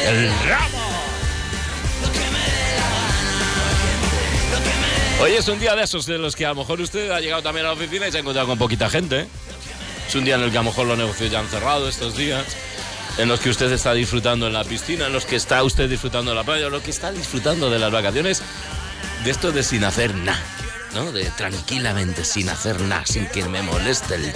El ramo. Hoy es un día de esos de los que a lo mejor usted ha llegado también a la oficina y se ha encontrado con poquita gente, ¿eh? Es un día en el que a lo mejor los negocios ya han cerrado estos días, en los que usted está disfrutando en la piscina, en los que está usted disfrutando en la playa, en los que está disfrutando de las vacaciones, de esto de sin hacer nada, ¿no? De tranquilamente, sin hacer nada, sin que me moleste el